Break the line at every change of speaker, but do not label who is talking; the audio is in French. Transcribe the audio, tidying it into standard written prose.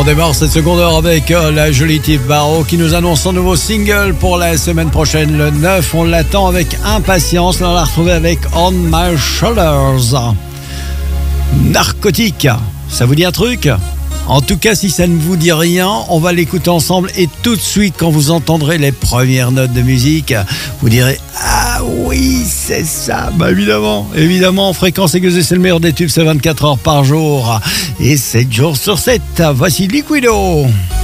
On démarre cette seconde heure avec la jolie Tiff Barrow qui nous annonce son nouveau single pour la semaine prochaine, le 9. On l'attend avec impatience. On l'a retrouvé avec On My Shoulders. Narcotique, ça vous dit un truc ? En tout cas, si ça ne vous dit rien, on va l'écouter ensemble et tout de suite, quand vous entendrez les premières notes de musique, vous direz « Ah oui, c'est ça !» Bah évidemment, Fréquence Aiguisée, c'est le meilleur des tubes, c'est 24 heures par jour et 7 jours sur 7. Voici Liquido.